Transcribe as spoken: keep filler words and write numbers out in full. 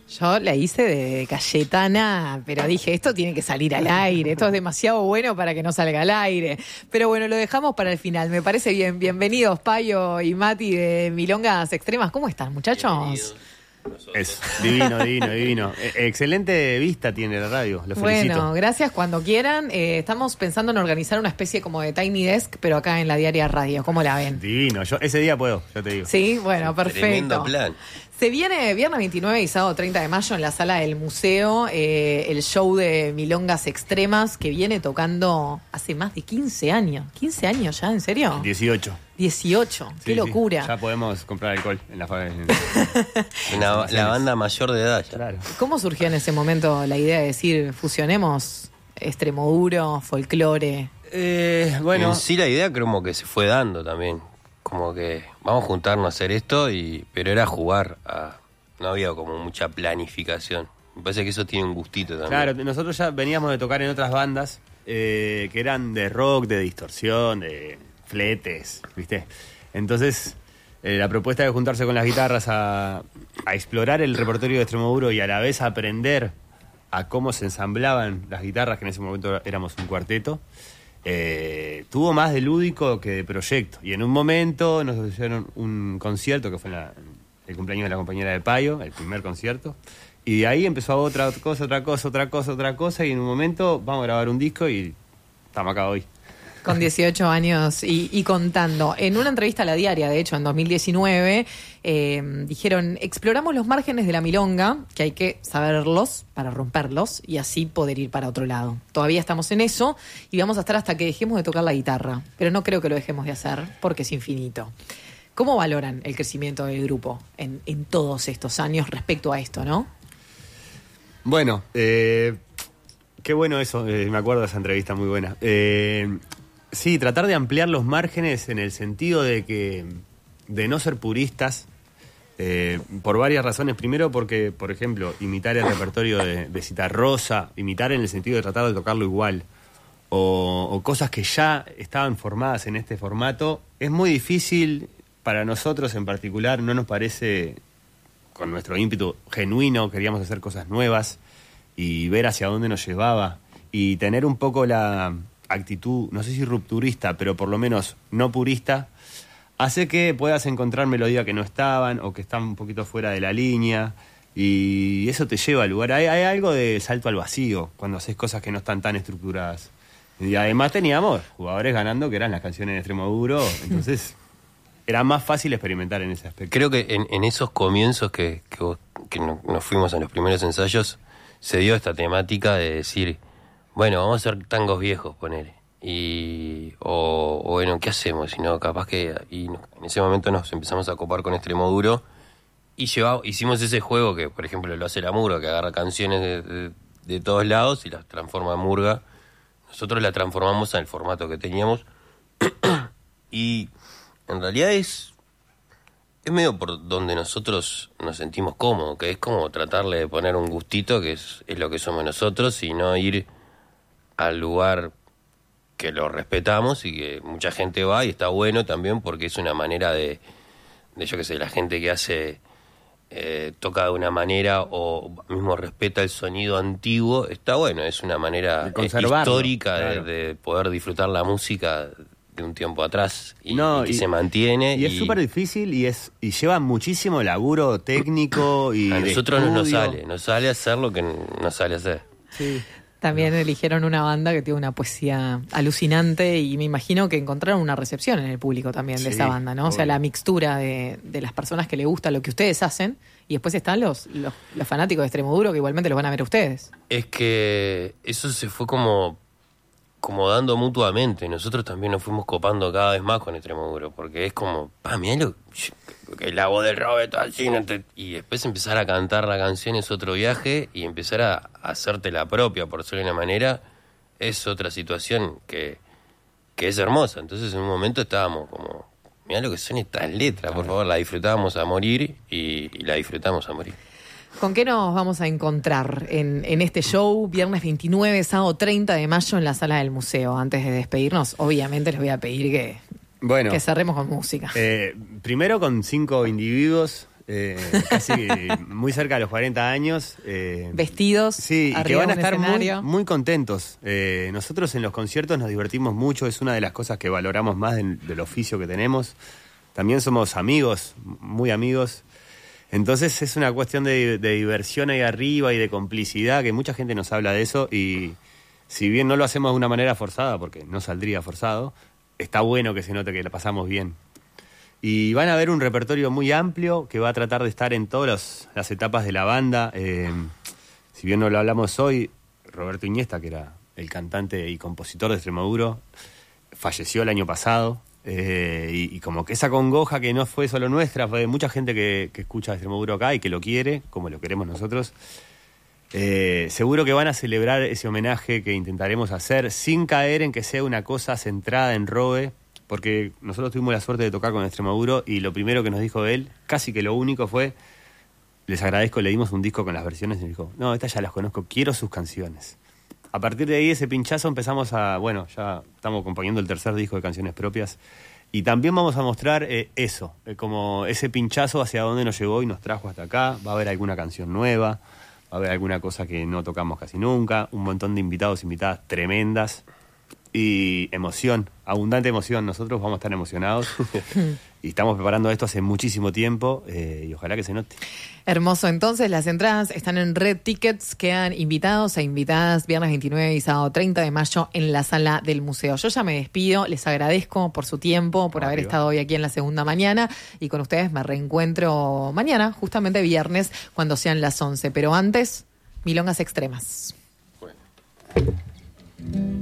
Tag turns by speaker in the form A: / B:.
A: Yo la hice de Cayetana, pero dije, esto tiene que salir al aire, esto es demasiado bueno para que no salga al aire. Pero bueno, lo dejamos para el final, me parece bien. Bienvenidos, Payo y Mati de Milongas Extremas. ¿Cómo están, muchachos?
B: Bienvenidos.
C: Es divino, divino, divino. Eh, excelente vista tiene la radio, lo felicito.
A: Bueno, gracias cuando quieran. Eh, estamos pensando en organizar una especie como de Tiny Desk, pero acá en la Diaria Radio. ¿Cómo la ven?
C: Divino, yo ese día puedo, yo te digo.
A: Sí, bueno, perfecto.
B: Tremendo plan.
A: Se viene viernes veintinueve y sábado treinta de mayo en la sala del museo eh, el show de Milongas Extremas que viene tocando hace más de quince años. ¿quince años ya? ¿En serio?
C: dieciocho.
A: dieciocho.
C: Sí,
A: Qué locura.
C: Sí. Ya podemos comprar alcohol en la fábrica.
B: La, la banda mayor de edad ya.
C: Claro.
A: ¿Cómo surgió en ese momento la idea de decir fusionemos extremoduro, folclore?
C: Eh, bueno,
B: En sí la idea como que se fue dando también. Como que vamos a juntarnos a hacer esto, y pero era jugar. A, no había como mucha planificación. Me parece que eso tiene un gustito también.
C: claro, nosotros ya veníamos de tocar en otras bandas eh, que eran de rock, de distorsión, de fletes, ¿viste? Entonces, eh, la propuesta de juntarse con las guitarras a, a explorar el repertorio de Extremoduro y a la vez aprender a cómo se ensamblaban las guitarras, que en ese momento éramos un cuarteto, eh, tuvo más de lúdico que de proyecto. Y en un momento nos hicieron un concierto que fue en la, el cumpleaños de la compañera de Payo, el primer concierto. Y de ahí empezó otra cosa, otra cosa, otra cosa, otra cosa. Y en un momento vamos a grabar un disco y estamos acá hoy.
A: Con dieciocho años y, y contando. En una entrevista a La Diaria, de hecho, en dos mil diecinueve, eh, dijeron, exploramos los márgenes de la milonga, que hay que saberlos para romperlos y así poder ir para otro lado. Todavía estamos en eso y vamos a estar hasta que dejemos de tocar la guitarra, pero no creo que lo dejemos de hacer porque es infinito. ¿Cómo valoran el crecimiento del grupo en, en todos estos años respecto a esto, no?
C: Bueno, eh, qué bueno eso, eh, me acuerdo de esa entrevista muy buena. Eh, sí, tratar de ampliar los márgenes en el sentido de que de no ser puristas, eh, por varias razones. Primero porque, por ejemplo, imitar el repertorio de, de Citarrosa, imitar en el sentido de tratar de tocarlo igual, o, o cosas que ya estaban formadas en este formato, es muy difícil para nosotros en particular, no nos parece... Con nuestro ímpetu genuino queríamos hacer cosas nuevas y ver hacia dónde nos llevaba y tener un poco la actitud, no sé si rupturista, pero por lo menos no purista, hace que puedas encontrar melodías que no estaban o que están un poquito fuera de la línea, y eso te lleva al lugar. Hay, hay algo de salto al vacío cuando haces cosas que no están tan estructuradas. Y además teníamos jugadores ganando que eran las canciones de Extremoduro, entonces... Era más fácil experimentar en ese aspecto.
B: Creo que en, en esos comienzos que, que, vos, que no, nos fuimos en los primeros ensayos, se dio esta temática de decir, bueno, vamos a hacer tangos viejos, ponele. Y, o, o bueno, ¿qué hacemos? Si no, capaz que... Y no, en ese momento nos empezamos a copar con Extremoduro y llevamos, hicimos ese juego que, por ejemplo, lo hace la Murga, que agarra canciones de, de, de todos lados y las transforma en Murga. Nosotros la transformamos en el formato que teníamos y... En realidad es, es medio por donde nosotros nos sentimos cómodos, que es como tratarle de poner un gustito, que es, es lo que somos nosotros, y no ir al lugar que lo respetamos y que mucha gente va, y está bueno también porque es una manera de, de yo qué sé, la gente que hace, eh, toca de una manera o mismo respeta el sonido antiguo, está bueno, es una manera
C: de conservarlo,
B: histórica
C: claro.
B: de, de poder disfrutar la música de un tiempo atrás y,
C: no,
B: y que
C: y,
B: se mantiene.
C: Y, y es súper difícil y es y lleva muchísimo laburo técnico y
B: a
C: de
B: nosotros no nos
C: estudio.
B: sale, nos sale hacer lo que nos sale hacer.
C: Sí.
A: También eligieron una banda que tiene una poesía alucinante y me imagino que encontraron una recepción en el público también de
C: Sí,
A: esa banda, ¿no? O sea,
C: obvio.
A: la mixtura de, de las personas que les gusta lo que ustedes hacen y después están los, los, los fanáticos de Extremoduro que igualmente los van a ver a ustedes.
B: Es que eso se fue como, como dando mutuamente. Nosotros también nos fuimos copando cada vez más con Extremoduro, porque es como, pa, mirá lo que la voz del Roberto así, no te... y después empezar a cantar la canción es otro viaje y empezar a, a hacerte la propia, por decirlo de una manera, es otra situación que, que es hermosa. Entonces en un momento estábamos como, mirá lo que son estas letras, por favor, la disfrutábamos a morir y, y la disfrutamos a morir.
A: ¿Con qué nos vamos a encontrar en, en este show viernes veintinueve, sábado treinta de mayo en la sala del museo? Antes de despedirnos, obviamente les voy a pedir que,
C: Bueno,
A: que cerremos con música.
C: eh, primero con cinco individuos eh, casi muy cerca de los cuarenta años. Eh,
A: Vestidos,
C: sí, y que
A: arriba
C: van a
A: de un
C: estar muy,
A: escenario.
C: muy contentos. Eh, nosotros en los conciertos nos divertimos mucho, es una de las cosas que valoramos más del, del oficio que tenemos. También somos amigos, muy amigos. Entonces es una cuestión de, de diversión ahí arriba y de complicidad, que mucha gente nos habla de eso, y si bien no lo hacemos de una manera forzada, porque no saldría forzado, está bueno que se note que la pasamos bien. Y van a ver un repertorio muy amplio que va a tratar de estar en todas las, las etapas de la banda. Eh, si bien no lo hablamos hoy, Roberto Iniesta, que era el cantante y compositor de Extremoduro, falleció el año pasado. Eh, y, y como que esa congoja que no fue solo nuestra, fue de mucha gente que, que escucha Extremoduro acá y que lo quiere, como lo queremos nosotros. Eh, seguro que van a celebrar ese homenaje que intentaremos hacer sin caer en que sea una cosa centrada en Robe, porque nosotros tuvimos la suerte de tocar con Extremoduro y lo primero que nos dijo él, casi que lo único fue: les agradezco, le dimos un disco con las versiones y nos dijo, no, estas ya las conozco, quiero sus canciones. A partir de ahí, ese pinchazo, empezamos a, bueno, ya estamos componiendo el tercer disco de canciones propias y también vamos a mostrar eh, eso, eh, como ese pinchazo hacia dónde nos llevó y nos trajo hasta acá. Va a haber alguna canción nueva, va a haber alguna cosa que no tocamos casi nunca, un montón de invitados, invitadas tremendas y emoción, abundante emoción. Nosotros vamos a estar emocionados y estamos preparando esto hace muchísimo tiempo eh, y ojalá que se note.
A: Hermoso, entonces las entradas están en Red Tickets, quedan invitados e invitadas viernes veintinueve y sábado treinta de mayo en la sala del museo. Yo ya me despido, les agradezco por su tiempo, por
C: Arriba.
A: haber estado hoy aquí en la segunda mañana y con ustedes me reencuentro mañana, justamente viernes, cuando sean las once, pero antes, milongas extremas.
B: Bueno.